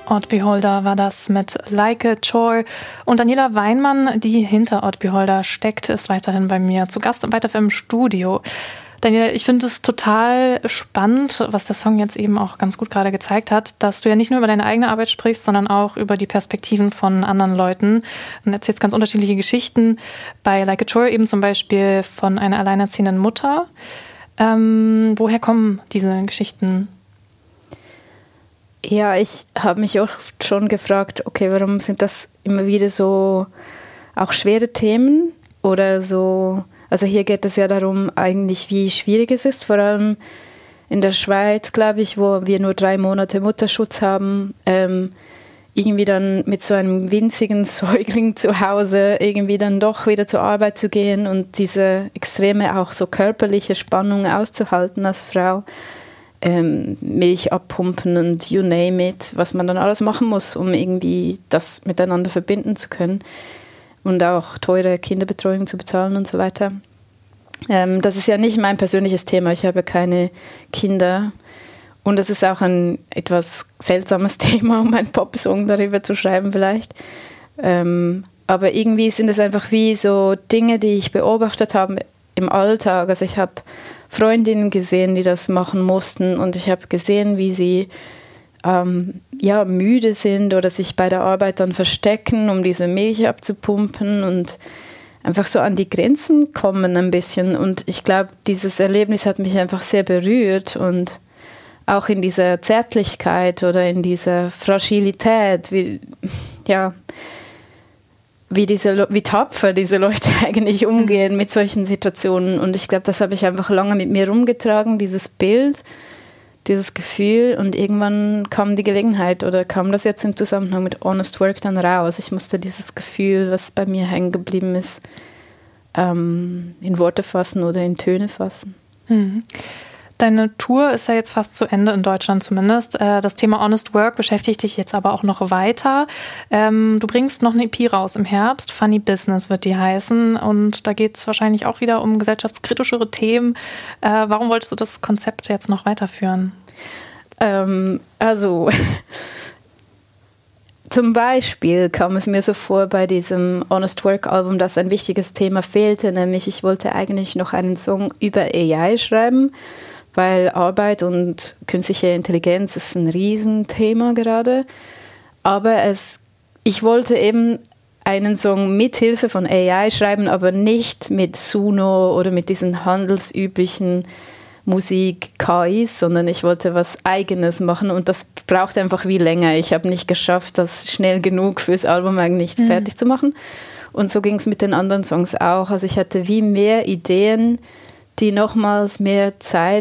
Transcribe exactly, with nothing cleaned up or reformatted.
Odd Beholder war das mit Like a Chore. Und Daniela Weinmann, die hinter Odd Beholder steckt, ist weiterhin bei mir zu Gast im Weiter im Studio. Daniela, ich finde es total spannend, was der Song jetzt eben auch ganz gut gerade gezeigt hat, dass du ja nicht nur über deine eigene Arbeit sprichst, sondern auch über die Perspektiven von anderen Leuten und erzählst ganz unterschiedliche Geschichten. Bei Like a Chore eben zum Beispiel von einer alleinerziehenden Mutter. Ähm, woher kommen diese Geschichten? Ja, ich habe mich oft schon gefragt, okay, warum sind das immer wieder so auch schwere Themen oder so, also hier geht es ja darum eigentlich, wie schwierig es ist, vor allem in der Schweiz, glaube ich, wo wir nur drei Monate Mutterschutz haben, ähm, irgendwie dann mit so einem winzigen Säugling zu Hause irgendwie dann doch wieder zur Arbeit zu gehen und diese extreme auch so körperliche Spannung auszuhalten als Frau. Ähm, Milch abpumpen und you name it, was man dann alles machen muss, um irgendwie das miteinander verbinden zu können und auch teure Kinderbetreuung zu bezahlen und so weiter. Ähm, das ist ja nicht mein persönliches Thema, ich habe keine Kinder und es ist auch ein etwas seltsames Thema, um einen Popsong darüber zu schreiben vielleicht. Ähm, aber irgendwie sind es einfach wie so Dinge, die ich beobachtet habe im Alltag. Also ich habe Freundinnen gesehen, die das machen mussten und ich habe gesehen, wie sie ähm, ja, müde sind oder sich bei der Arbeit dann verstecken, um diese Milch abzupumpen und einfach so an die Grenzen kommen ein bisschen. Und ich glaube, dieses Erlebnis hat mich einfach sehr berührt und auch in dieser Zärtlichkeit oder in dieser Fragilität, wie, ja, wie, diese, wie tapfer diese Leute eigentlich umgehen mit solchen Situationen. Und ich glaube, das habe ich einfach lange mit mir rumgetragen, dieses Bild, dieses Gefühl. Und irgendwann kam die Gelegenheit oder kam das jetzt im Zusammenhang mit Honest Work dann raus. Ich musste dieses Gefühl, was bei mir hängen geblieben ist, ähm, in Worte fassen oder in Töne fassen. Mhm. Deine Tour ist ja jetzt fast zu Ende, in Deutschland zumindest. Das Thema Honest Work beschäftigt dich jetzt aber auch noch weiter. Du bringst noch eine E P raus im Herbst. Funny Business wird die heißen. Und da geht es wahrscheinlich auch wieder um gesellschaftskritischere Themen. Warum wolltest du das Konzept jetzt noch weiterführen? Ähm, also... Zum Beispiel kam es mir so vor bei diesem Honest Work Album, dass ein wichtiges Thema fehlte, nämlich ich wollte eigentlich noch einen Song über A I schreiben, weil Arbeit und künstliche Intelligenz ist ein Riesenthema gerade. Aber es, ich wollte eben einen Song mit Hilfe von A I schreiben, aber nicht mit Suno oder mit diesen handelsüblichen Musik-K Is, sondern ich wollte was Eigenes machen und das braucht einfach wie länger. Ich habe nicht geschafft, das schnell genug fürs Album eigentlich mhm. fertig zu machen. Und so ging es mit den anderen Songs auch. Also ich hatte wie mehr Ideen, die nochmals mehr Zeit